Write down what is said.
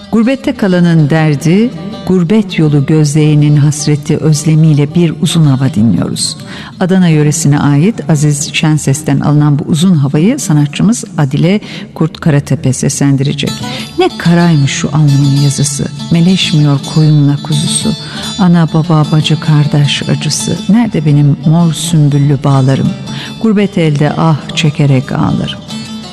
Gurbette kalanın derdi, gurbet yolu gözleyenin hasreti özlemiyle bir uzun hava dinliyoruz. Adana yöresine ait Aziz Şenses'ten alınan bu uzun havayı sanatçımız Adile Kurt Karatepe seslendirecek. Ne karaymış şu alnımın yazısı, meleşmiyor koyunla kuzusu, ana baba bacı kardeş acısı, nerede benim mor sümbüllü bağlarım, gurbet elde ah çekerek ağlarım.